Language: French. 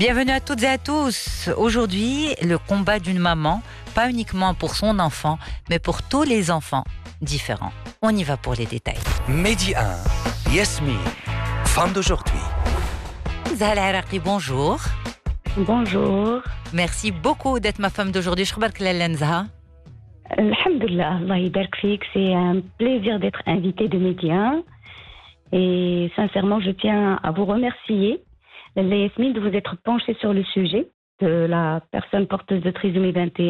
Bienvenue à toutes et à tous. Aujourd'hui, le combat d'une maman, pas uniquement pour son enfant, mais pour tous les enfants différents. On y va pour les détails. Midi 1, Yasmine, femme d'aujourd'hui. Zahra Araqi, bonjour. Bonjour. Merci beaucoup d'être ma femme d'aujourd'hui. شخبارك لاله نزهة؟ Alhamdulillah, Allah يبارك فيك. C'est un plaisir d'être invitée de Média. Et sincèrement, je tiens à vous remercier, Yasmine, de vous être penchée sur le sujet de la personne porteuse de trisomie 21.